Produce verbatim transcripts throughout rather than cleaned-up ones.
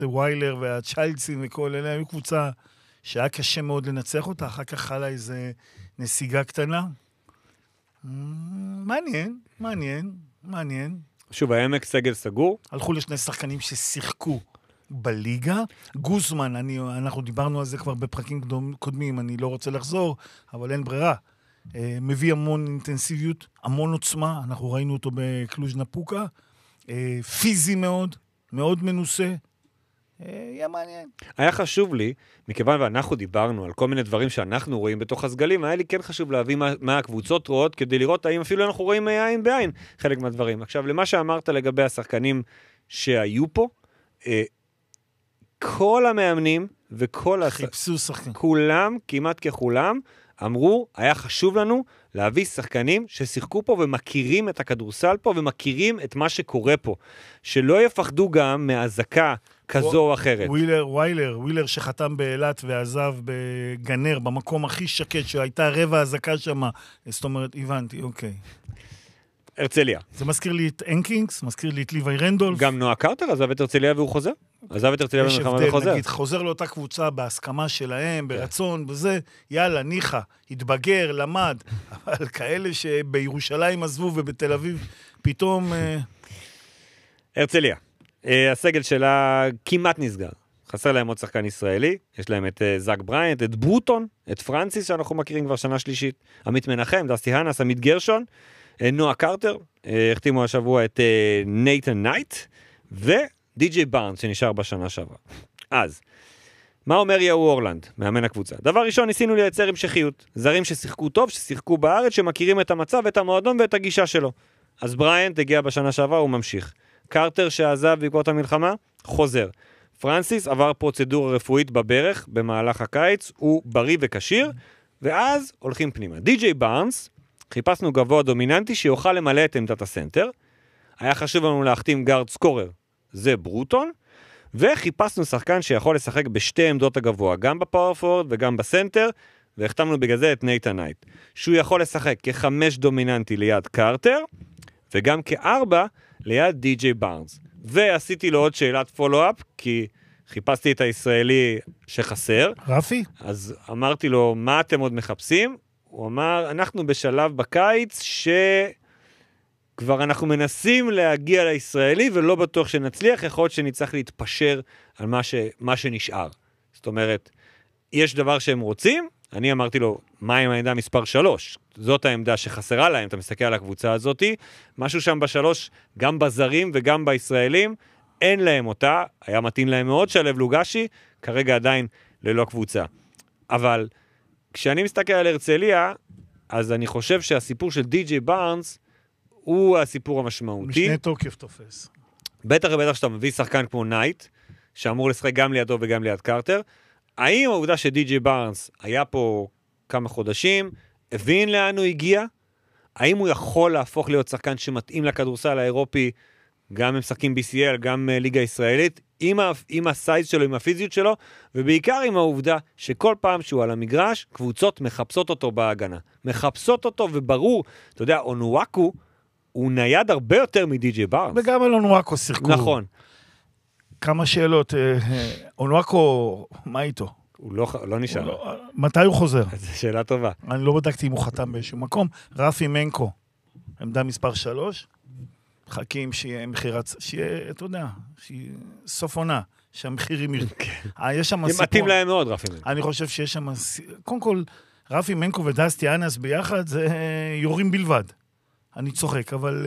וויילר והצ'יילדסים וכל אלה, היו קבוצה שהיה קשה מאוד לנצח אותה, אחר כך חלה איזה נסיגה קטנה. מעניין, מעניין, מעניין. שוב, העמק סגל סגור. הלכו לשני שחקנים ששיחקו בליגה. גוזמן, אני, אנחנו דיברנו על זה כבר בפרקים קודמים, אני לא רוצה לחזור, אבל אין ברירה. מביא המון אינטנסיביות, המון עוצמה, אנחנו ראינו אותו בקלוז' נפוקה, פיזי מאוד, מאוד מנוסה, יהיה מעניין. היה חשוב לי, מכיוון ואנחנו דיברנו על כל מיני דברים שאנחנו רואים בתוך הסגלים, היה לי כן חשוב להביא מה, מה הקבוצות רואות, כדי לראות האם אפילו אנחנו רואים עין בעין חלק מהדברים. עכשיו, למה שאמרת לגבי השחקנים שהיו פה, כל המאמנים וכל חיפשו שחקנים. כולם, כמעט ככולם, אמרו, היה חשוב לנו להביא שחקנים ששיחקו פה ומכירים את הכדורסל פה ומכירים את מה שקורה פה. שלא יפחדו גם מהזקה כזו או אחרת. ווילר, ווילר, ווילר שחתם באילת ועזב בגנר, במקום הכי שקט, שהייתה רבע הזקה שם. זאת אומרת, הבנתי, אוקיי. הרצליה. זה מזכיר לי את אנקינגס, מזכיר לי את ליווי רנדולף. גם נועה קרטר עזב את הרצליה והוא חוזר. עזב את הרצליה במלחמה וחוזר. יש הבדל, נגיד, חוזר לאותה קבוצה בהסכמה שלהם, ברצון, בזה, יאללה, ניחה, התבגר, למד, אבל כאלה שבירושלים עזבו ובתל אביב פתאום... הרצליה. הסגל שלה כמעט נסגר. חסר להם עוד שחקן ישראלי, יש להם את זאק בריינט, את ברוטון, את פרנסיס שאנחנו מכירים כבר שנה שלישית, עמית מנחם, דסטי הנס, עמית גרשון, נועה קרטר, החתימו השבוע את נייתן נייט, ודי.ג'יי בארנס שנשאר בשנה שעברה. אז, מה אומר יאו אורלנד, מאמן הקבוצה? דבר ראשון, ניסינו לייצר המשכיות. זרים ששיחקו טוב, ששיחקו בארץ, שמכירים את המצב, את המועדון ואת הגישה שלו. אז בריינט הגיע בשנה שעברה, הוא ממשיך. קרטר שעזב בעקבות המלחמה, חוזר. פרנסיס עבר פרוצדורה רפואית בברך במהלך הקיץ, הוא בריא וקשיר, ואז הולכים פנימה. די.ג'יי בארנס, חיפשנו גבוה דומיננטי שיוכל למלא את עמדת הסנטר, היה חשוב לנו להחתים גארד סקורר, זה ברוטון, וחיפשנו שחקן שיכול לשחק בשתי עמדות הגבוה, גם בפאור פורד וגם בסנטר, והחתמנו בגלל זה את נייתן נייט, שהוא יכול לשחק כחמש דומיננטי ליד קרטר, וגם כארבע ליד די.ג'יי בארנס. ועשיתי לו עוד שאלת פולו-אפ, כי חיפשתי את הישראלי שחסר. רפי? אז אמרתי לו, מה אתם עוד מחפשים? הוא אמר, אנחנו בשלב בקיץ שכבר אנחנו מנסים להגיע לישראלי, ולא בטוח שנצליח, יכול להיות שנצטרך להתפשר על מה, ש... מה שנשאר. זאת אומרת, יש דבר שהם רוצים, אני אמרתי לו, מה עם העמדה מספר שלוש? זאת העמדה שחסרה להם, אתה מסתכל על הקבוצה הזאת, משהו שם בשלוש, גם בזרים וגם בישראלים, אין להם אותה, היה מתאים להם מאוד שלב לוגשי, כרגע עדיין ללא קבוצה. אבל כשאני מסתכל על הרצליה, אז אני חושב שהסיפור של די.ג'יי בארנס, הוא הסיפור המשמעותי. משנה תוקף תופס. בטח ובטח שאתה מביא שחקן כמו נייט, שאמור לשחק גם לידו וגם ליד קרטר, האם העובדה שדי.ג'יי בארנס היה פה כמה חודשים, הבין לאן הוא הגיע, האם הוא יכול להפוך להיות שחקן שמתאים לכדורסל האירופי, גם עם שחקים בי סי אל, גם ליגה ישראלית, עם, ה, עם הסייז שלו, עם הפיזיות שלו, ובעיקר עם העובדה שכל פעם שהוא על המגרש, קבוצות מחפשות אותו בהגנה. מחפשות אותו, וברור, אתה יודע, אונואקו, הוא נייד הרבה יותר מדי.ג'יי בארנס. וגם על אונואקו שיחקו. נכון. כמה שאלות. אונואקו, מה איתו? הוא לא, לא נשאר. הוא לא, מתי הוא חוזר? זו שאלה טובה. אני לא בדקתי אם הוא חתם באיזשהו מקום. רפי מנקו, עמדה מספר שלוש, חכים שיהיה מחירת, שיהיה, אתה יודע, שיהיה סוף עונה, שהמחירים ירדו. יש שם סיפור. מתאים להם מאוד, רפי מנקו. אני חושב שיש שם, קודם כל, רפי מנקו ודסטי אנס ביחד, זה יורים בלבד. אני צוחק, אבל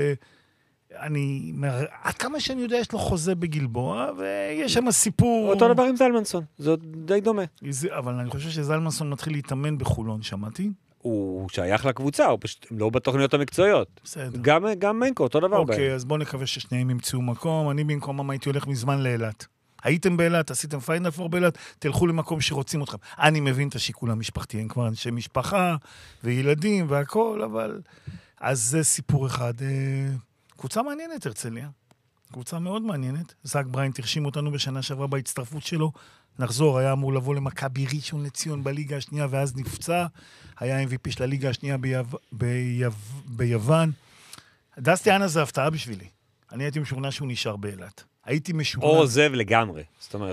אני, עד כמה שאני יודע, יש לו חוזה בגלבוע, ויש שם סיפור... אותו דבר עם זלמנסון, זה די דומה. אבל אני חושב שזלמנסון מתחיל להתאמן בחולון, שמעתי? הוא שייך לקבוצה, הוא פשוט לא בתוכניות המקצועיות. בסדר. גם, גם מנקו, אותו דבר. אוקיי, אז בואו נקווה ששניהם ימצאו מקום. אני במקומם הייתי הולך מזמן לאילת. הייתם באילת, עשיתם פיינל פור באילת, תלכו למקום שרוצים אתכם. אני מבין את השיקול המשפחתי, הם כבר אנשי משפחה וילדים והכל, אבל... אז זה סיפור אחד. קבוצה מעניינת, הרצליה. קבוצה מאוד מעניינת. זאק בריינט הרשים אותנו בשנה שעברה בהצטרפות שלו. נחזור, היה אמור לבוא למכבי ראשון לציון בליגה השנייה, ואז נפצע. היה אם וי פי של הליגה השנייה ביו... ביו... ביוון. דסטי אנס זה הפתעה בשבילי. אני הייתי משוכנע שהוא נשאר באילת. הייתי משוכנע. או עוזב לגמרי. זאת אומרת,